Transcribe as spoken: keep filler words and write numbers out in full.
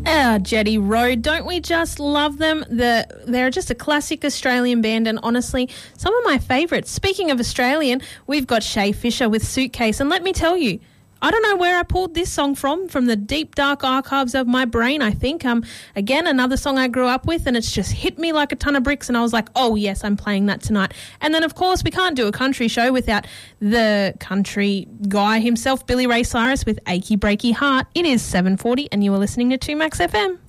Ah, Jetty Road. Don't we just love them? The, they're just a classic Australian band and honestly, some of my favourites. Speaking of Australian, we've got Shay Fisher with Suitcase. And let me tell you, I don't know where I pulled this song from, from the deep, dark archives of my brain, I think. Um, again, another song I grew up with, and it's just hit me like a ton of bricks, and I was like, oh, yes, I'm playing that tonight. And then, of course, we can't do a country show without the country guy himself, Billy Ray Cyrus, with Achy Breaky Heart. It is seven forty, and you are listening to two Max F M.